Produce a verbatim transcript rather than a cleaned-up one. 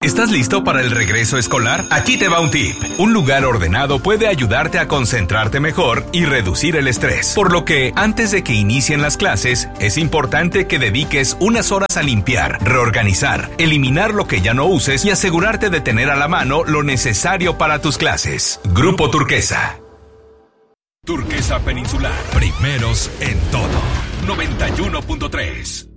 ¿Estás listo para el regreso escolar? Aquí te va un tip. Un lugar ordenado puede ayudarte a concentrarte mejor y reducir el estrés. Por lo que, antes de que inicien las clases, es importante que dediques unas horas a limpiar, reorganizar, eliminar lo que ya no uses y asegurarte de tener a la mano lo necesario para tus clases. Grupo Turquesa. Turquesa Peninsular. Primeros en todo. noventa y uno punto tres.